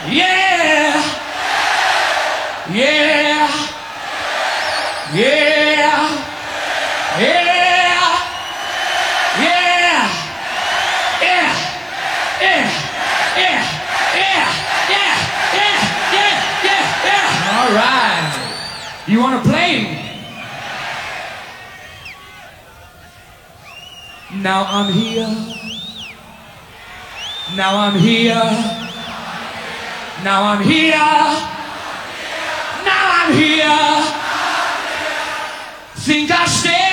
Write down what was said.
Yeah. Yeah. Yeah. Yeah. Yeah. Yeah. Yeah. Yeah. Yeah. Yeah. Yeah. Yeah. Yeah. Yeah. All right. You want to play? Now I'm here. Now I'm here. Now I'm here. Now I'm here. Think I stay.